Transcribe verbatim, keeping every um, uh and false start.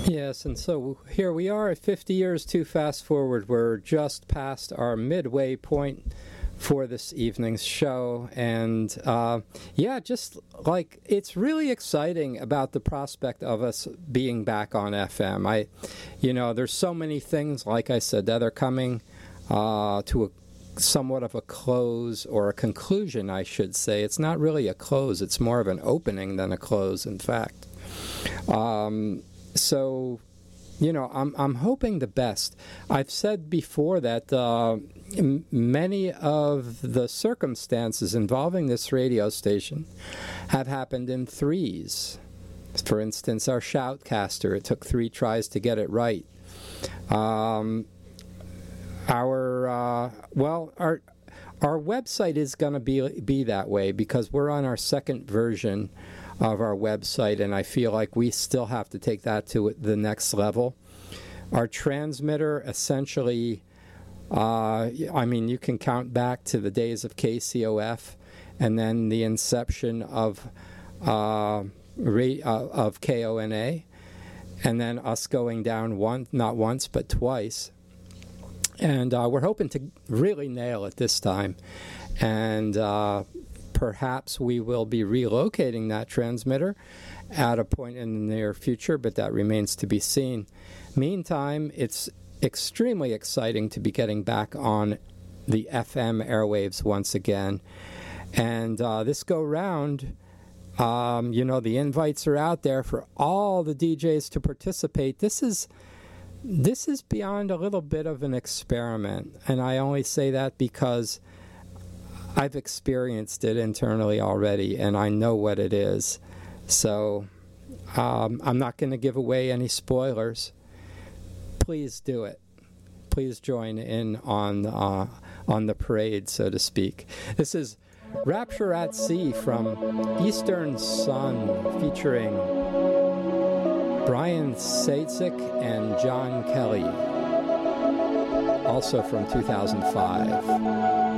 Yes, and so here we are at fifty years too fast forward. We're just past our midway point for this evening's show, and uh, yeah, just like it's really exciting about the prospect of us being back on F M. I, you know, there's so many things, like I said, that are coming uh, to a somewhat of a close, or a conclusion, I should say. It's not really a close, it's more of an opening than a close, in fact. Um, so, you know, I'm I'm hoping the best. I've said before that uh, m- many of the circumstances involving this radio station have happened in threes. For instance, our Shoutcaster, it took three tries to get it right. Um, our, uh, well, our our website is going to be be that way because we're on our second version of our website, and I feel like we still have to take that to the next level. Our transmitter, essentially, uh, I mean, you can count back to the days of K C O F, and then the inception of uh, re, uh, of K O N A, and then us going down one, not once but twice. And uh, we're hoping to really nail it this time, and uh, perhaps we will be relocating that transmitter at a point in the near future, but that remains to be seen. Meantime, it's extremely exciting to be getting back on the F M airwaves once again. And uh, this go-round, um, you know, the invites are out there for all the D Js to participate. This is... This is beyond a little bit of an experiment, and I only say that because I've experienced it internally already, and I know what it is. So um, I'm not going to give away any spoilers. Please do it. Please join in on uh, on the parade, so to speak. This is Rapture at Sea from Eastern Sun, featuring Brian Satzik and John Kelly, also from two thousand five.